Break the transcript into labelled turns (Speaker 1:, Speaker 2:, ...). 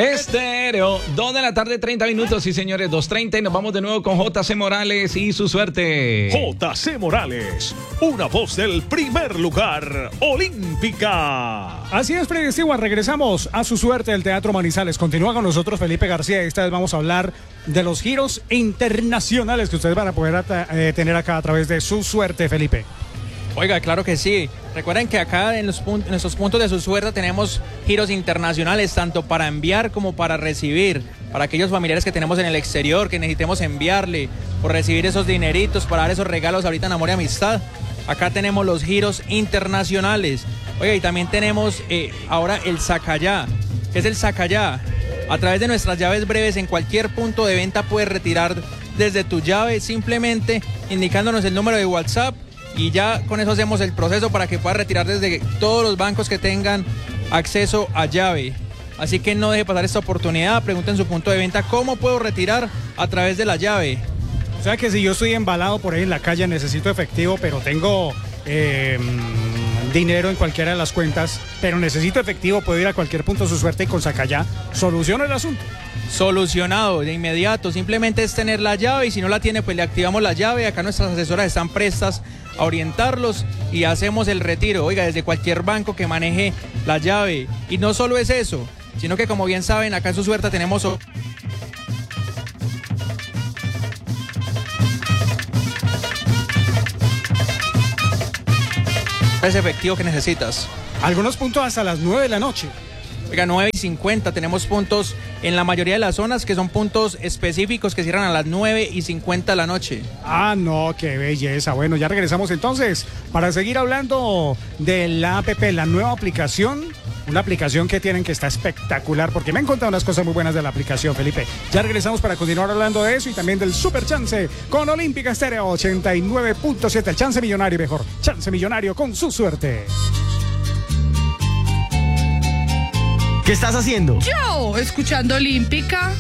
Speaker 1: Estéreo, 2 de la tarde, 30 minutos, sí señores, 2:30 y nos vamos de nuevo con JC Morales y su suerte.
Speaker 2: JC Morales, una voz del primer lugar, Olímpica.
Speaker 3: Así es, Freddy Stewart, regresamos a su suerte del Teatro Manizales. Continúa con nosotros Felipe García y esta vez vamos a hablar de los giros internacionales que ustedes van a poder tener acá a través de su suerte, Felipe.
Speaker 4: Oiga, claro que sí. Recuerden que acá en nuestros puntos de su suerte tenemos giros internacionales, tanto para enviar como para recibir. Para aquellos familiares que tenemos en el exterior, que necesitemos enviarle o recibir esos dineritos para dar esos regalos ahorita en amor y amistad. Acá tenemos los giros internacionales. Oiga, y también tenemos ahora el Sacayá. ¿Qué es el Sacayá? A través de nuestras llaves breves en cualquier punto de venta puedes retirar desde tu llave simplemente indicándonos el número de WhatsApp. Y ya con eso hacemos el proceso para que pueda retirar desde todos los bancos que tengan acceso a llave. Así que no deje pasar esta oportunidad, pregunten en su punto de venta cómo puedo retirar a través de la llave.
Speaker 3: O sea que si yo estoy embalado por ahí en la calle, necesito efectivo, pero tengo dinero en cualquiera de las cuentas, pero necesito efectivo, puedo ir a cualquier punto de su suerte y con Sacayá soluciono el asunto.
Speaker 4: Solucionado de inmediato, simplemente es tener la llave y si no la tiene pues le activamos la llave. Acá nuestras asesoras están prestas a orientarlos y hacemos el retiro, oiga, desde cualquier banco que maneje la llave. Y no solo es eso, sino que como bien saben, acá en su suerte tenemos ese efectivo que necesitas.
Speaker 3: Algunos puntos hasta las 9 de la noche.
Speaker 4: Oiga, 9:50, tenemos puntos en la mayoría de las zonas que son puntos específicos que cierran a las 9:50 de la noche.
Speaker 3: Ah, no, qué belleza. Bueno, ya regresamos entonces para seguir hablando de la APP, la nueva aplicación. Una aplicación que tienen que está espectacular porque me han contado unas cosas muy buenas de la aplicación, Felipe. Ya regresamos para continuar hablando de eso y también del Super Chance con Olímpica Estéreo 89.7. El chance millonario, mejor. Chance millonario con su suerte.
Speaker 5: ¿Qué estás haciendo?
Speaker 6: Yo, escuchando Olímpica.